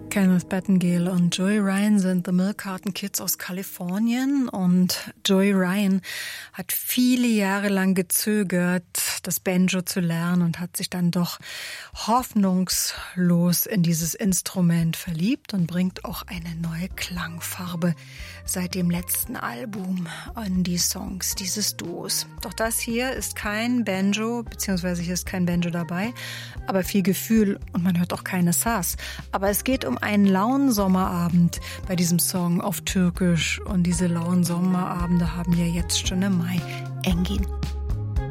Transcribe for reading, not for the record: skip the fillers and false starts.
Kenneth Pettengill und Joey Ryan sind The Milk Carton Kids aus Kalifornien, und Joey Ryan hat viele Jahre lang gezögert, das Banjo zu lernen, und hat sich dann doch hoffnungslos in dieses Instrument verliebt und bringt auch eine neue Klangfarbe seit dem letzten Album an die Songs dieses Duos. Doch das hier ist kein Banjo, beziehungsweise hier ist kein Banjo dabei, aber viel Gefühl, und man hört auch keine Sass. Aber es geht um einen lauen Sommerabend bei diesem Song auf Türkisch, und diese lauen Sommerabende haben ja jetzt schon im Mai Engin.